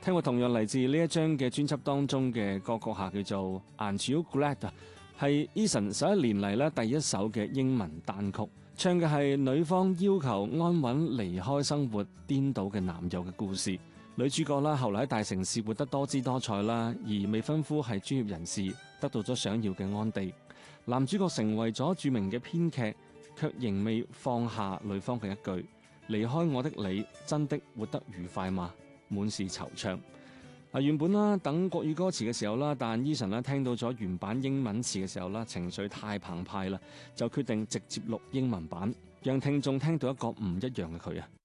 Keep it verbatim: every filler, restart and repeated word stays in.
聽過同樣嚟自呢一張嘅專輯當中嘅歌曲下，叫做《Aren't You Glad》啊，係 Eason 十一年嚟咧第一首嘅英文單曲，唱嘅係女方要求安穩離開生活顛倒嘅男友嘅故事。女主角啦，後來喺大城市活得多姿多彩啦，而未婚夫係專業人士，得到咗想要嘅安定。男主角成為咗著名嘅編劇，卻仍未放下女方嘅一句：離開我的你，真的活得愉快嗎？滿是惆悵。嗱，原本啦等國語歌詞嘅時候啦，但 Eason 啦聽到咗原版英文詞嘅時候啦，情緒太澎湃啦，就決定直接錄英文版，讓聽眾聽到一個唔一樣嘅佢啊！